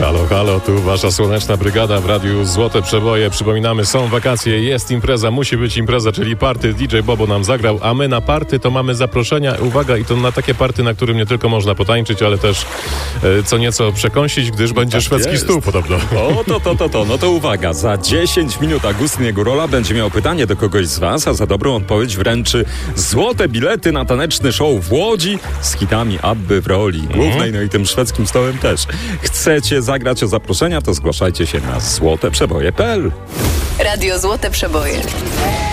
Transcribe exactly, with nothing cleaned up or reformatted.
Halo, halo, tu wasza słoneczna brygada w radiu Złote Przeboje. Przypominamy, są wakacje, jest impreza, musi być impreza, czyli party. D J Bobo nam zagrał, a my na party to mamy zaproszenia. Uwaga, i to na takie party, na którym nie tylko można potańczyć, ale też e, co nieco przekąsić, gdyż będzie tak szwedzki jest. stół podobno. O, to, to, to, to. No to uwaga, za dziesięć minut Agustyn Jagurola będzie miał pytanie do kogoś z was, a za dobrą odpowiedź wręczy złote bilety na taneczny show w Łodzi z hitami Abby w roli głównej, no i tym szwedzkim stołem też. Chcecie zagrać o zaproszenia, to zgłaszajcie się na złote przeboje kropka p l. Radio Złote Przeboje.